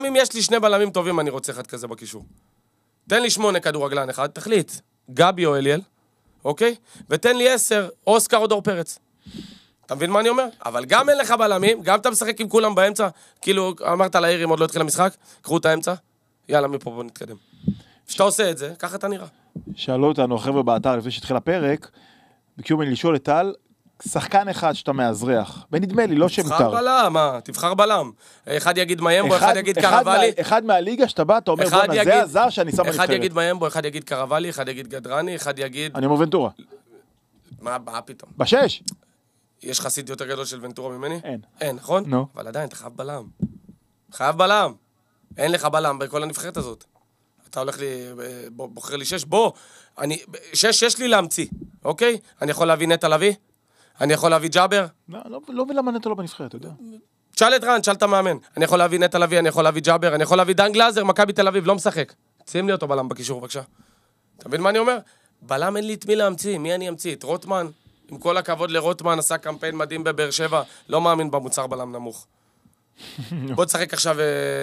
אם יש לי 2 בלמים טובים, אני רוצה אחד כזה בקישור. תן לי 8 כדורגלן אחד, תחליט. גבי או אליאל, אוקיי? ותן לי 10, אוסקר או דור פרץ. אתה מבין מה אני אומר? אבל גם אין לך בלמים, גם אתה משחק עם כולם באמצע, כאילו אמרת לאירים, עוד לא התחיל המשחק, קחו את האמצע, יאללה, מפה בוא נתקדם. כשאתה עושה את זה, ככה אתה נראה. שאלו אותנו החבר'ה באתר לפני שהתחיל הפרק, ביקשו ממני לשאול את טל, שחקן אחד שאתה מאזרח, ונדמה לי, לא שמותר. תבחר בלם, תבחר בלם. אחד יגיד מיימבו, אחד יגיד קרבלי. אחד מהליגה שאתה בא, אתה אומר, בוא'נה, זה הזר שאני שם בנבחרת. אחד יגיד מיימבו, אחד יגיד קרבלי, אחד יגיד גדרני, אחד יגיד... אני אומר ונטורה. מה פתאום? בשש. יש חסיד יותר גדול של ונטורה ממני? אין. אין, נכון? נו. אבל עדיין, אתה חייב בלם. חייב בלם. אין לך בלם בכל הנבחרת הזאת. אתה הולך לי, בוחר לי 6, בוא. 6 יש לי להמציא, אוקיי? אני יכול להביא נטע לביא? אני יכול להביא ג'אבר? לא ולמה נטע לא בנבחרת, אתה יודע. תשאל את רן, תשאל את המאמן. אני יכול להביא נטע לביא, אני יכול להביא ג'אבר, אני יכול להביא דן גלאזר, מכבי תל אביב, לא משחק. שים לי אותו בלם בקישור, בבקשה. אתה מבין מה אני אומר? בלם אין לי את מי להמציא, מי אני אמציא? את רוטמן? עם כל הכבוד לרוטמן, עשה קמפיין מדהים בבאר שבע, לא מאמין במוצר בלם נמוך. בוא תשחק עכשיו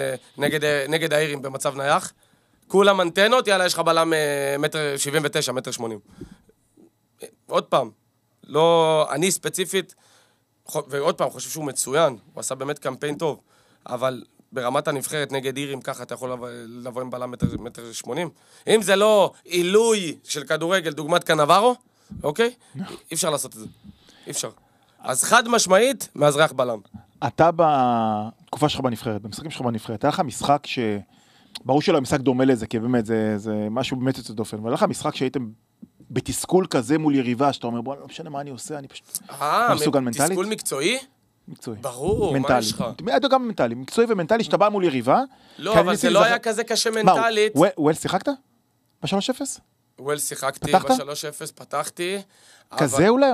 נגד האירים במצב נייח. כולם אנטנות, יאללה, יש לך בלם 1.79 מטר, 1.80 מטר. עוד פעם, לא, אני ספציפית, ועוד פעם, חושב שהוא מצוין, הוא עשה באמת קמפיין טוב, אבל ברמת הנבחרת נגד אירים, ככה אתה יכול לבוא עם בלם 1.80 מטר. אם זה לא עילוי של כדורגל, דוגמת קנברו, אוקיי? אי אפשר לעשות את זה. אי אפשר. אז חד משמעית, מאזרח בלם. אתה בתקופה שלך בנבחרת, במשחקים שלך בנבחרת, היה לך משחק ברור שלא המשחק דומה לזה, כי באמת זה משהו באמת יוצא דופן, אבל היה לך משחק שהייתם בתסכול כזה מול יריבה, שאתה אומר, בוא, לא משנה מה אני עושה, אני פשוט לא מסוגל מנטלית. תסכול מקצועי? מקצועי. ברור, מה יש לך? גם מנטלי, מקצועי ומנטלי, שאתה בא מול יריבה. לא, אבל זה לא היה כזה קשה מנטלית. מה, ווילס שיחקת? ב-3-0? ווילס שיחקתי, ב-3-0 פתחתי. כזה אולי?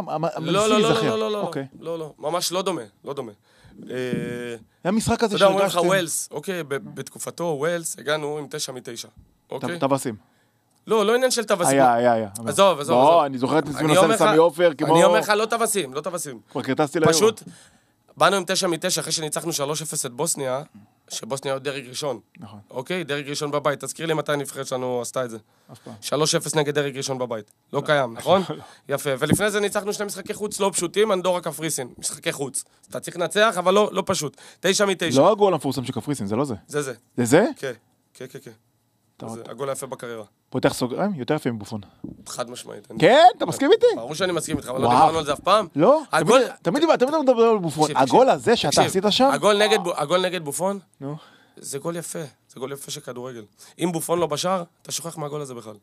לא, ממש לא דומה. היה משחק כזה שהרגשתם. אתה יודע, אומרים לך ווילס, אוקיי, בתקופתו ווילס, הגענו עם 9-9. טווסים. לא עניין של טווסים. היה. עזוב. לא, אני זוכר את נסים נסה לסמי אופר כמו... אני אומר לך, לא טווסים. כבר קרטסתי ליום. פשוט, באנו עם 9-9 אחרי שניצחנו 3-0 את בוסניה, שבוסניה עוד דרג ראשון. נכון. אוקיי? דרג ראשון בבית. תזכיר לי מתי הנבחרת שלנו עשתה את זה. אף פעם. 3-0 נגד דרג ראשון בבית. לא קיים, נכון? יפה. ולפני זה ניצחנו 2 משחקי חוץ לא פשוטים, אנדורה קפריסין. משחקי חוץ. אתה צריך לנצח, אבל לא פשוט. 9-9. לא הגול המפורסם של קפריסין, זה לא זה. זה. זה זה? כן. זה הגול היפה בקריירה. פותח סוגריים, יותר יפה מבופון. חד משמעית. כן, אתה מסכים איתי? ברור שאני מסכים איתך, אבל לא דיברנו על זה אף פעם. לא, תמיד מדבר על בופון. הגול הזה שאתה עשית שם? הגול נגד בופון, זה גול יפה. זה גול יפה של כדורגל. אם בופון לא בשער, אתה שוכח מהגול הזה בכלל.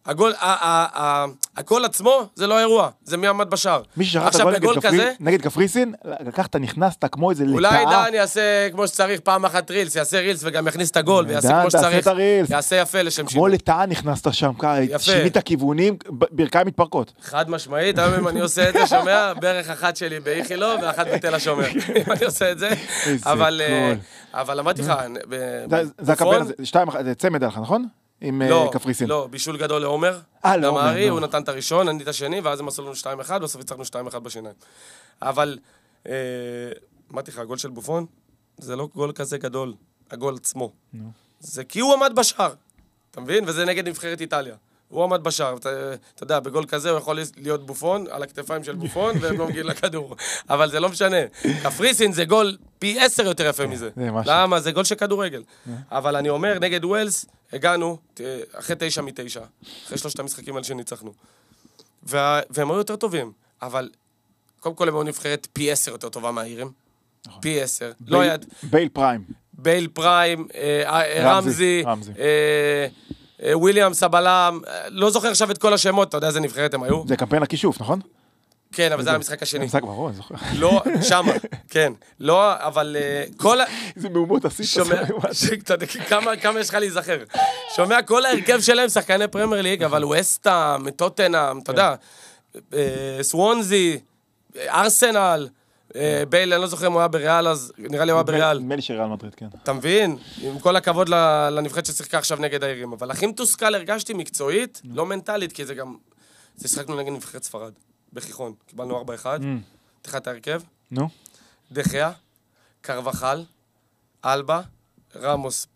הגול עצמו, זה לא אירוע. זה מי עמד בשער. מי ששכח את הגול נגד קפריסין, לקחת, נכנסת כמו איזה לטאה. אולי דן יעשה כמו שצריך פעם אחת רילס, יעשה רילס וגם יכניס את הגול, ויעשה כמו שצריך. יעשה יפה לשם שינוי. כמו לטאה נכנסת שם, שינית הכיוונים, ברכיים מתפרקות. חד משמעית, היום אם אני עושה את זה, שומע, ברך אחת שלי באיכילו, ואחת בתל השומר. אם אני עושה את זה, אבל אמרתי לך, זה הקמפיין הזה, 2-1, זה צמד עליך, נכון? עם קפריסין. לא, בישול גדול לעומר. דמרי, הוא נתן את הראשון, אני את השני, ואז הם עשו לנו 2-1, בסוף הצלחנו 2-1 בשיניים. אבל, אמרתי לך, הגול של בופון, זה לא גול כזה גדול, הגול עצמו. זה כי הוא עמד בשער, אתה מבין? וזה נגד נבחרת איטליה. הוא עמד בשער, אתה יודע, בגול כזה הוא יכול להיות בופון, על הכתפיים של בופון, והם לא מגיעים לכדור. אבל זה לא משנה. קפריסין זה גול פי 10 יותר יפה מזה. למה? זה גול של כדורגל. אבל אני אומר, נגד ווילס, הגענו, אחרי 9-9, אחרי 3 המשחקים האלה שניצחנו. והם היו יותר טובים. אבל, קודם כל הם היו נבחרת פי 10 יותר טובה מהאירים. פי 10. בייל פריים, רמזי, וויליאם סבלם, לא זוכר עכשיו את כל השמות, אתה יודע איזה נבחרת הם היו? זה קמפיין הכישוף, נכון? כן, אבל זה היה המשחק השני. המשחק ברור, אני זוכר. לא, שמה, כן. לא, אבל כל... איזה מהומות עשית. שומע, כמה יש לך להיזכר. שומע, כל ההרכב שלהם שחקני פרמייר ליג, אבל ווסטהאם, טוטנהאם, אתה יודע, סוונזי, ארסנל, בייל, אני לא זוכר אם הוא היה בריאל, אז נראה לי הוא היה בריאל. נדמה לי שריאל מדריד, כן. אתה מבין? עם כל הכבוד לנבחרת ששיחקה עכשיו נגד האירים. אבל הכי מתוסכל הרגשתי מקצועית, לא מנטלית, כי זה גם... זה שחקנו נגד נבחרת ספרד, בחיכון. קיבלנו 4-1. תחת ההרכב. נו. דחיה, קרבחל, אלבה, רמוס,